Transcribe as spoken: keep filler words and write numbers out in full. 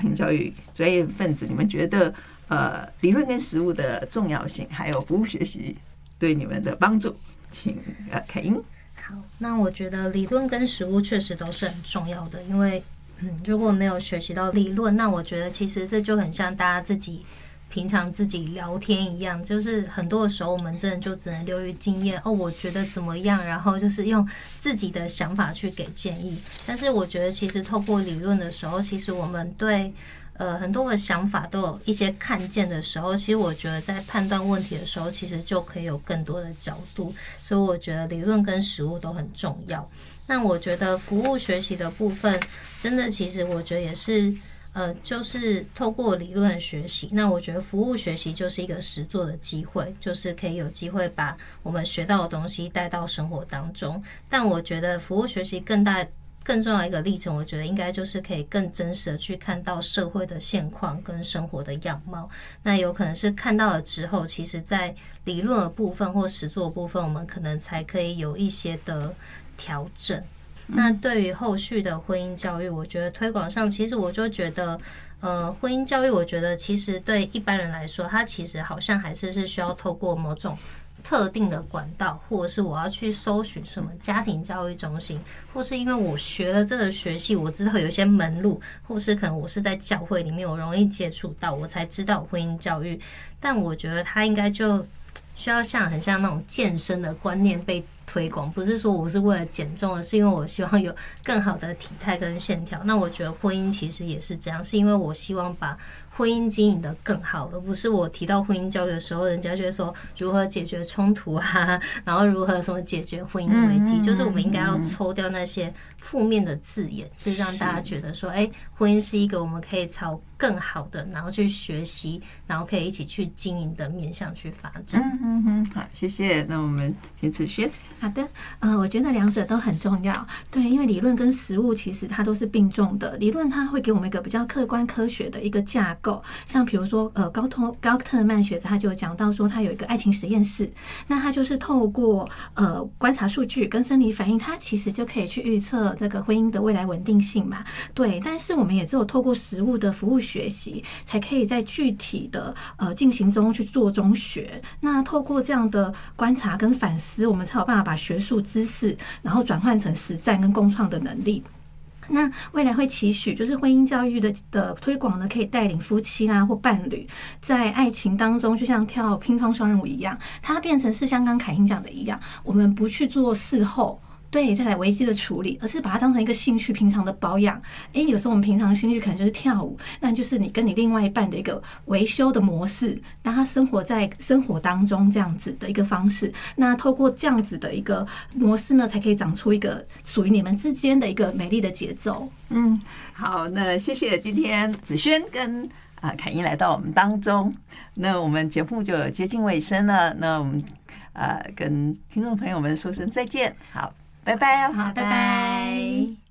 庭教育专业分子，你们觉得呃理论跟实务的重要性，还有服务学习对你们的帮助，请呃凯英。 好，那我觉得理论跟实务确实都是很重要的，因为嗯如果没有学习到理论，那我觉得其实这就很像大家自己平常自己聊天一样，就是很多的时候我们真的就只能流于经验哦，我觉得怎么样，然后就是用自己的想法去给建议。但是我觉得其实透过理论的时候，其实我们对呃很多的想法都有一些看见的时候，其实我觉得在判断问题的时候，其实就可以有更多的角度。所以我觉得理论跟实务都很重要。那我觉得服务学习的部分，真的其实我觉得也是。呃，就是透过理论学习，那我觉得服务学习就是一个实作的机会，就是可以有机会把我们学到的东西带到生活当中。但我觉得服务学习更大、更重要的一个历程，我觉得应该就是可以更真实的去看到社会的现况跟生活的样貌。那有可能是看到了之后，其实在理论的部分或实作的部分，我们可能才可以有一些的调整。那对于后续的婚姻教育，我觉得推广上，其实我就觉得，呃，婚姻教育，我觉得其实对一般人来说，它其实好像还是是需要透过某种特定的管道，或者是我要去搜寻什么家庭教育中心，或是因为我学了这个学系，我知道有一些门路，或是可能我是在教会里面我容易接触到，我才知道婚姻教育。但我觉得它应该就需要像很像那种健身的观念被推广，不是说我是为了减重，而是因为我希望有更好的体态跟线条。那我觉得婚姻其实也是这样，是因为我希望把婚姻经营得更好，而不是我提到婚姻教育的时候，人家就会说如何解决冲突啊，然后如何什么解决婚姻危机，就是我们应该要抽掉那些负面的字眼，是让大家觉得说，哎，婚姻是一个我们可以朝更好的，然后去学习，然后可以一起去经营的面向去发展。 嗯嗯嗯，好，谢谢。那我们请子轩。 好的，呃，我觉得两者都很重要，对，因为理论跟实务其实它都是并重的。理论它会给我们一个比较客观科学的一个架构，像比如说，呃，高通高特曼学者他就有讲到说，他有一个爱情实验室，那他就是透过呃观察数据跟生理反应，他其实就可以去预测这个婚姻的未来稳定性嘛，对。但是我们也只有透过实务的服务学习，才可以在具体的呃进行中去做中学。那透过这样的观察跟反思，我们才有办法把学术知识，然后转换成实战跟共创的能力。那未来会期许，就是婚姻教育的的推广呢，可以带领夫妻啦或伴侣，在爱情当中，就像跳乒乓双人舞一样，它变成是像刚凯英讲的一样，我们不去做事后。对，再来危机的处理，而是把它当成一个兴趣，平常的保养。哎，有时候我们平常的兴趣可能就是跳舞，那就是你跟你另外一半的一个维修的模式，让他生活在生活当中这样子的一个方式。那透过这样子的一个模式呢，才可以长出一个属于你们之间的一个美丽的节奏。 嗯，好，那谢谢今天子轩跟啊凯英来到我们当中。那我们节目就接近尾声了，那我们呃跟听众朋友们说声再见，好。拜拜哦， 好，拜拜。